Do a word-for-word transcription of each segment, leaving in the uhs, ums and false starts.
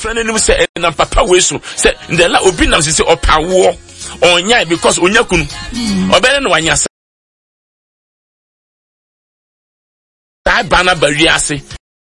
friend nim say na papa we so say ndela obi nam say opawo onya because onya kunu obere no wanya sa bana bari ase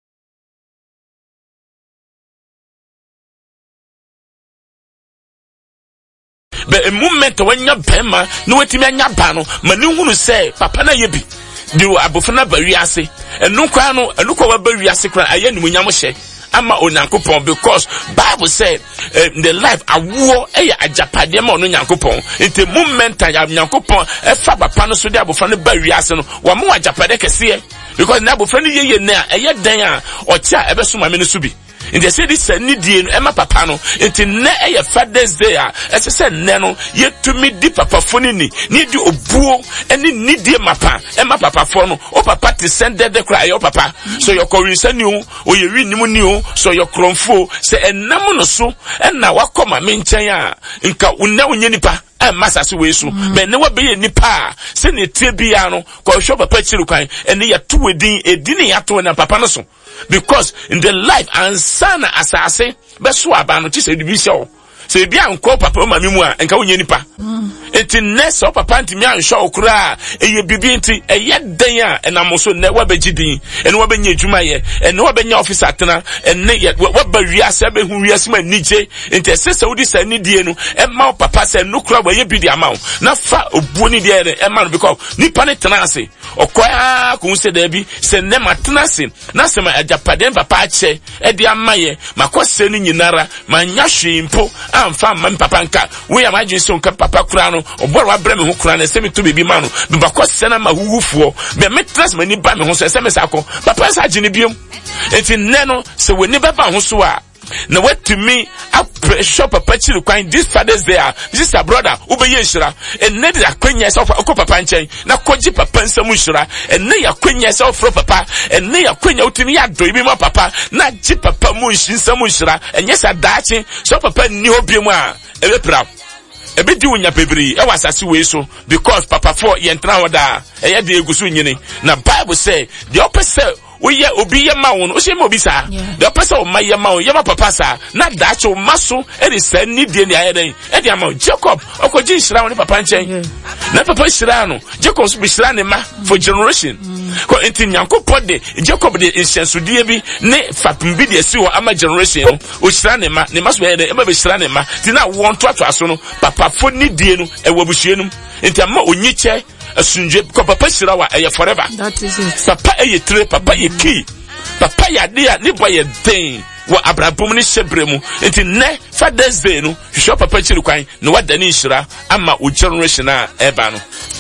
but a moment when you bema no wetimi anya ba no mani hunu say papa na ye bi di abofana bari ase enu kwa no enu kwa bari ase kra aye ni munyam hye ama onyankopon because Bible said uh, the life awo eya ajapade ma ono nyankopon into moment ya nyankopon e fa papa no so de abofana bari ase no wa mo ajapade kese because na abofana ye ye na eye dan a o tia ebe so ma me no so bi. In the city said Nidian Emma Papano, into ne a Father's Day, as I said, Nano, yet to me deep papa funny, need you a bull, and need dear mapa, Emma Papa Fono, or papa to send there the cry, oh papa, so your corrison you, or you read new, so your cromfo, say a namono so, and now what come a main chaya, in ka unna unipa. And Master Suesu, but never be any pa. Send it to Biano, call shop a petchilukai, and they are two wedding a dinner at one and papanaso. Because in the life and son as I say, but swabano, just a division. Say, be uncle papa, mamma, and call Yenipa. It's in nest of a panty me and show cry, a ye bibinti, a yet day, and I'm also never be G D, and what ben ye Jumaye, and what ben your office at Tana, and yet what by Riasabe who yes my Nije, and the sister would say Nidiano, and my papa said no crowd where ye be the amount, not far of Bonnie there, and man because Nipane Tanasi, or Quia, who said there be, send them at Tanasi, Nasama at Japaden Papache, Edia Maye, my question in Yanara, my Yashi impo, I'm found man papanka, we imagine some papa crano, or Bora Bremen who cran and send me to be manu, but because Senama who for, but me trust many by me who says Semesako, Papa's Aginibium. It's in Nano, so we never found Husua. Now what to me, I shop a patchy requiring this father's there. This is a brother, Uber Yeshra, and Ned a queen yourself a copa panche, now Koji Papa Samushra, and Nay a queen yourself for papa, and Nay a queen out in the dreaming my papa, not Jip Papa Mush in Samushra, and yes, a dachi, so Papa knew Bima, a proud. A bit doing your baby, I was as way so, because Papa for Yentrawada, a yadi gusuini. Now Bible say, the opposite. We ye obi ye maun, o se mo bisa. The person of my maun, yama papasa, not that so muscle, and is send need the eden, and the amount Jacob, or Koji Shroud Papa Chain. Not Papa Shirano, Jacob's be Shranema for generation. Ko intin yanko pode, Jacob the incense would be ne fatumbi the sewer ama generation, o Shranema, ne must be the Emma Shranema, did not want to asono, Papa for need dienu, and wabushienum, into a mo uniche. A sunje, Papa Shirawa, a forever. That is it. Papa, a tree, Papa, a key. Papa, a dear, live by a thing. What Abraham Shebremu, and in ne, Father's Day, no, shop a patch requiring no what the Nishra, Amma, with generation, Ebano.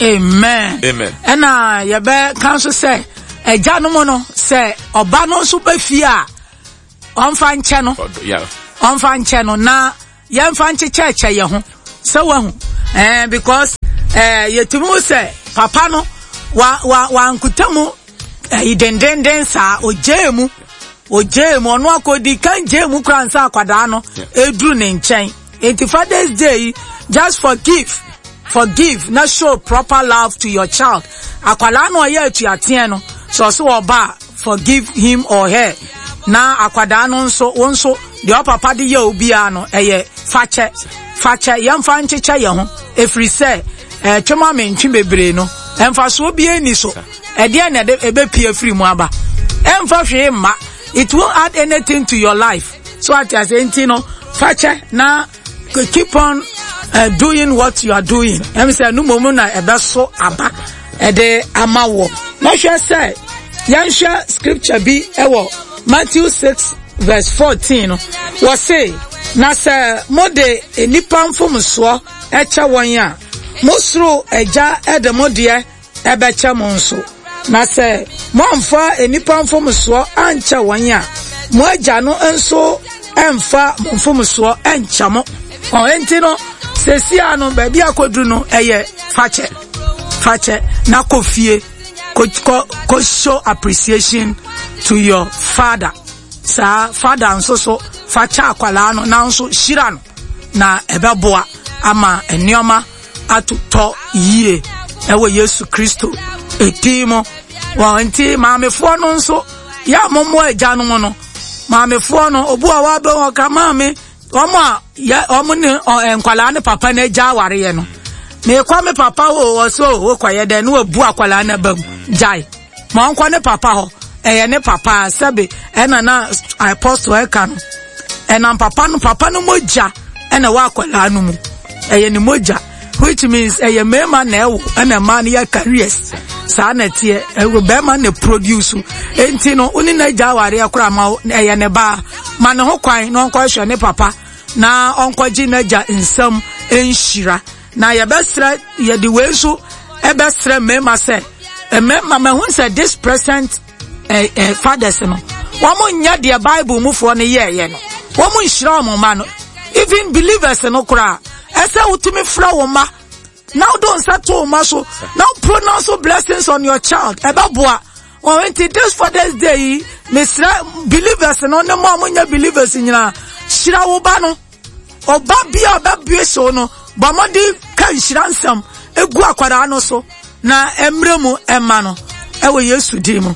Amen. Amen. And I, your bear counsel say, a Janomono say, Obano super fear on fine channel. Yeah. On fine channel now, young fancy church, a so one. And because, eh, yetumu say, Papa no, wa, wa, wa, nkutamu, eh, idendenden sa, ojemu, ojemu, onwa kodi kan jemu kransa kwadano, edru nenchen. Enti Father's Day, just forgive, forgive, not show proper love to your child. Akwala no ye tu atieno, so so oba, forgive him or her. Na akwada no nso, wonso, the papa di ye obi ano, eye, fache, fache, yam fanchicha ye ho, efri se, eh, choma me ntwi bebre no emfa so bia ni so e de na de ebe pie free mu aba emfa hwe ma it won't add anything to your life so at as enti no fache na keep on uh, doing what you are doing em say no momu na ebe so aba e de amawo na hwe say yan hwe scripture bi ewo Matthew six verse fourteen no wo say na say mode enipa mfomso e che won ya Musro eja edemodie ebeche monso na se monfa enipa mfomso ancha wanya mo aja no enso emfa mfomso encha mo o enti no sesia no ba bia kodru no eye fache fache na kofie ko ko show appreciation to your father sa father nso so facha akwala no na nso shira no na ebeboa ama enioma atuto yie ewe Yesu Kristo etimo wa nti maamefo no nso ya momo agya no no maame fo no obu a wa be won ka maame omo a ya omo ne enkwala ne papa na gya ware ye no me kwa me papa o so o kwaye de no obu akwala na bam jai ma onko ne papa ho eye ne papa sebe e na na apostle e ka no e na papa no papa no moja e na wa akwala no mu eye ne moja, which means eye mema na ewo e na man ya careers sa na tie e go be man na produce enti no oni na gya ware akura ma eye ne ba ma ne ho kwan no onko hwe ne papa na onko gi na gya nsam enhira na ye besra ye de wenso e besra mema se e mema me hu say this present eh eh fathers no wo mo nya de Bible mu fo no ye ye no wo mo nhira o mo ma no even believers no kura ese utimi fra wo ma now don't start to ma so now pronounce blessings on your child e ba boa o enti this Father's Day misra believers no ne mo mo nya believers nyina shira wo ba no oba bia oba bia so no ba mo di kan shira nsam egu akwara no so na emremu ema no e wo Yesu di mu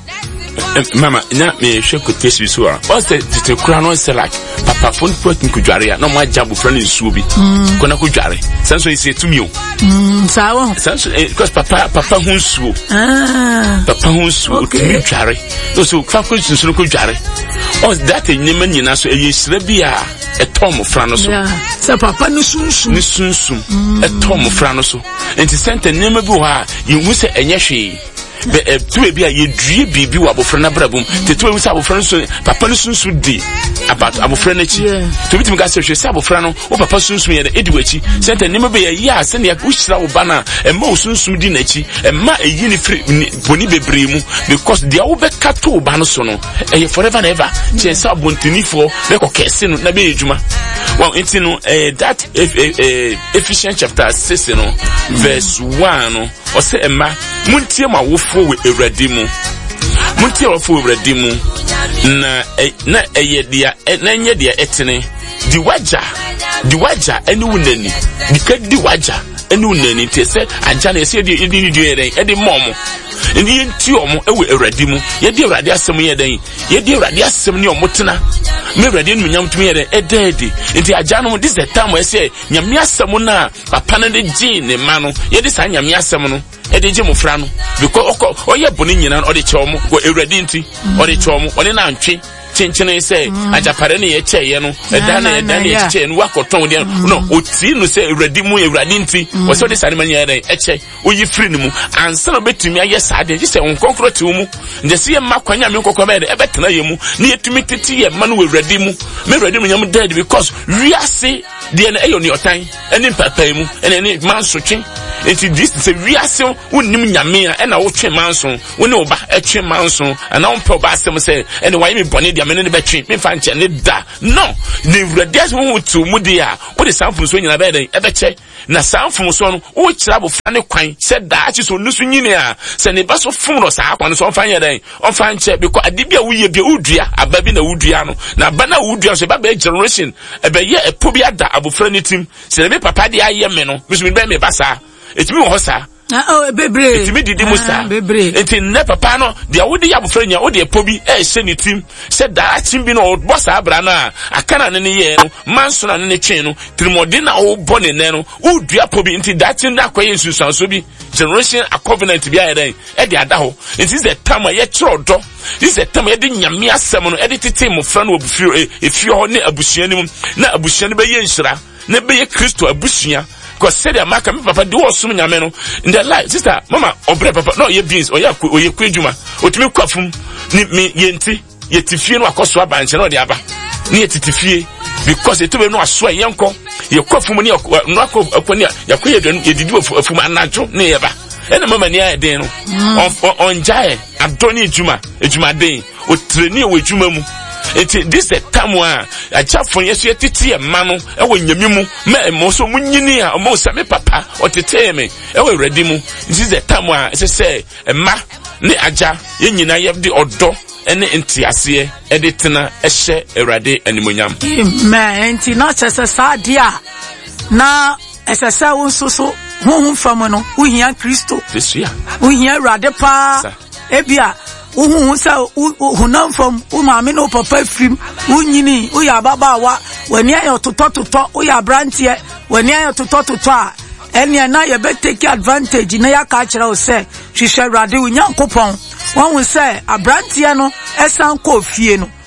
mama na me hwe kotesu so a o se tete kura no se like papa fon put nkudware a no ma jabu frani nsuo bi kona kudware sanso ise tumi o mm sawo sanso because papa papa hu nsuo ah papa hu nsuo tumi tware so fa ko nsuo kudware o that enyema nyina so eye sira bi a etom frano so se papa ni sunsun ni sunsun etom frano so enti sente nyema bi ho a yehu se enye hwe be tuwe bia ye due bibi wa abofra na brabum te tuwe wi sa abofra so papa no sunsu di about abofra na chi to bitim ga se hwe se abofra no o papa sunsu ye edi wachi sente nima be ye ya se ne ya uhira wo bana e ma sunsu di na chi e ma eyi ni free boni bebre mu because dia wo be kato ba no so no e forever and ever che se abontini fo be ko kese no na be ejuma well enti no eh that Ephesians chapter six no verse one no o se emma muntie ma wo fo we Ewurade mu muntie wo fo we Ewurade mu na na eye dia na nye dia etene di waja di waja eni wunani di kadi waja eni wunani te se aja na se di di di eren e di momo eni enti omo e we Ewurade mu ye di Ewurade asem ye den ye di Ewurade asem ni omo tena me Ewurade nu nyam tumi ye den e dedi enti aja no this the time we say nyame asem na papa na de gi ne ma no ye di sa nyame asem no e de gi mo fra no because oye boni nyina o de che omo go Ewurade nti o de che omo o ne na ntwe chenchene say ajapare ne ye cheye no eda na eda na ye cheye no wakoton de no oti no say Ewurade mu Ewurade nti wo so de sare manya eden eche oyi free no mu ansa no betumi aye sade ji say onkonkro ti mu nde se ye makwanya me nkokọ be de e betena ye mu ne yetumi titi ye ma no Ewurade mu me Ewurade mu nyam dead because we are say de na eyo ni otan eni papa mu eni eni manso twen enti this say we are say wonnim nyame a na wo twen manso woni oba etwen manso ana on pro ba asem say eni why me bone de me ne betwen me fa nche ne da no the Ewurade wo to mu de a wo de sanfo so nyina be den e be che na sanfo so no wo kira bo fa ne kwan se da achi so nusu nyine a se ne ba so fom ro sa akwan so on fa nya den on fa nche because adibia wo ye bia udua ababi na udua no na ba na udua so ba be generation e be ye epo bia da abofra ne tim se me papa de aye me no me so me be me basa etimi wo hosa oh bebre etimi didi musa bebre enti ne papa no de awodi ya abofra nya wo de epo bi e hye ne tim se da tim bi no bossa abra na akana ne ne ye no manso na ne twen no trimodi na wo bone ne no udua po bi enti da tim da kwaye nsusanso bi generation a covenant bi ayeden e de ada ho enti ze tam ye kiro do this is time e de nyame asem no e de tete mo fra no obufio e fio ho ne abusua ni mu na abusua ne be ye nhira ne be ye Kristo abusua because said amaka me papa do osum nyame no in the life sister mama obre papa no ye beans oya oye kwadwuma otimi kwafum ni me yenti yetifie no akoso abanche no de aba ni yetifie because etube no aso yenko ye kwafum ni no akoni yakoye yedidi ofum anajo ne yeba ena mama ni ayeden no on jae adoni ejuma ejuma den o treni o ejuma mu eti this the time wa achafo yeso yetiti e ma no e wo nyami mu ma mo so munyini a mo sa me papa o tete me e wo Ewurade mu this the time wa se se e ma ne aja ye nyina ye de odo ene entiase e de tena e hye Ewurade animonyam amen enti na chese sadia na esese wo soso honhom fam no wo hia Kristo this year wo hia Ewurade pa ebia uhu sa hunam from u maame no papa fim unyini u ya baba wa wani ayo toto toto u ya brantie wani ayo toto toto a ene na ye be take advantage na ya ka kire o se hwehwe rade unyankopon won se abrantie no esan ko fie no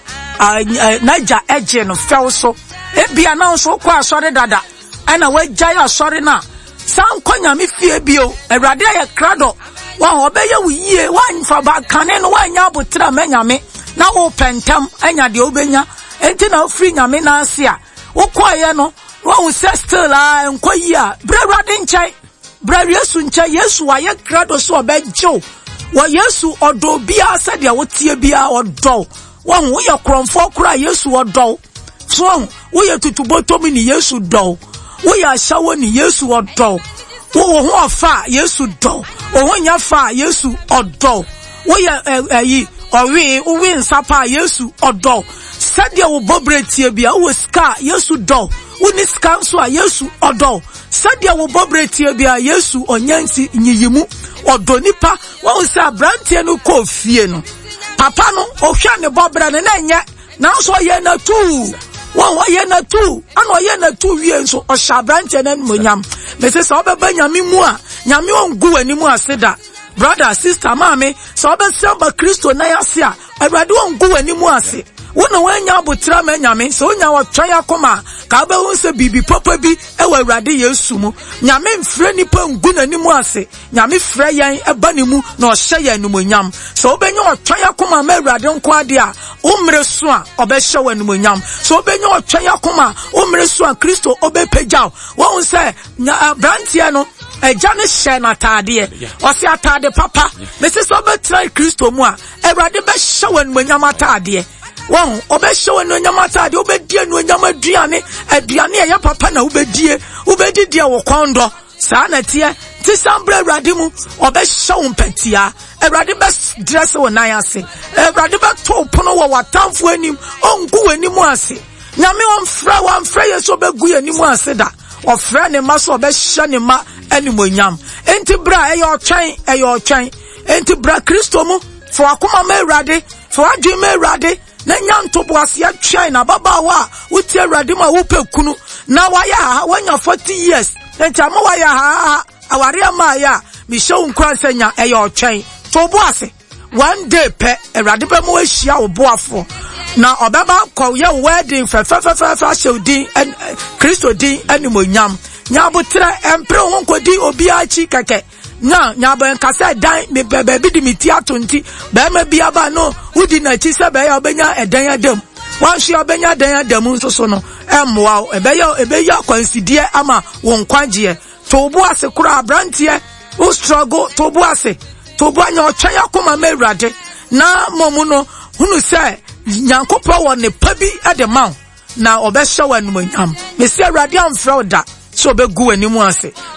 naja eje no fel so ebia na so kwa asore dada ana wagya ya asore na san konya me fie bio awrade ya krado wa obeye wiye wan fa ba kane no wanya abotra manyame na wo pentam anya de obenya enti na free nyame na ase a wo kwaye no wo se still a enkoyi a brewrade nchai bra Yesu nchai Yesu wa ye krado so obejo wo Yesu odo bia sadia wo tie bia odo wo wo ye kromfo kura Yesu odo so wo ye tutubotomi ni Yesu do wo ya shawo ni Yesu odo wo ho afa Yesu do wo ho nya fa Yesu odo wo ya ayi owe wo win sapa Yesu odo sadia wo bobretie bia wo ska Yesu do wo ni ska so a Yesu odo sadia wo bobretie bia Yesu onyansi nyiyimu odo nipa wo sa brantie no ko fie no papa no ohwa ne bobra ne na nya na so ye na tu won wa ye na tu ana ye na tu wie nso o shabrante na monyam me se so obeba nyame mu a nyame ongu ani mu aseda brother sister mama so obesamba Kristo na yase a awrade ongu ani mu ase wona wanya abotra ma nyame so onya wotwan akoma ka ba hu se bibi papa bi e wa awrade Yesu mu nyame mfre nipa ngu na ni mu ase nyame frɛ yan eba ni mu na o hye yan numonyam so obenya wotwan akoma ma awrade nko ade a umre so a obehye wa numonyam so obenya wotwan akoma umre so a Kristo obepagyaw wo hu se brantie no eja ne hye na tade o se atade papa me se so betra Kristo mu a awrade be hye wa numonyam atade won obehye no nyamata de obedie no nyamaduane aduane ya papa na obedie obedi dia wo kondo saa na tie ti sambra awrade mu obehye wo mpatia awrade be dress wo nan ase awrade be to pono wo watamfo anim ongu anim ase nyame won fra wan fra yeso begu anim ase da ofra ne ma so obehye ne ma animonyam enti bra eyo twen eyo twen enti bra Kristo mu fo akoma ma awrade fo adwe ma awrade na nyanto boase ya twai na baba wa utie awrade ma wo pekunu na wa ya wanya forty years enta ma wa ya ha aware ma ya mi show nkran senya eyo twai to boase one day pe awrade be mo ahia wo boafo na obeba ko ye wedding fe fe fe fe fe shewdin Kristo din animonyam nyabotre empre ho nkodi obi achi keke na nyaba nkasa dan me bebe bi di miti atonti be ma bia ba no udi na chi se be ya obenya edan adam wan hwe obenya dan adam nso so no emwa ebe ya ebe ya kwansidie ama won kwagye to bu ase kura brantie o struggle to bu ase to bu anya otwa yakoma ma awrade na momu no hunu se nyankopo wo ne pa bi ade man na obehye wa numonyam me se awrade amfra oda so be gu ani mu ase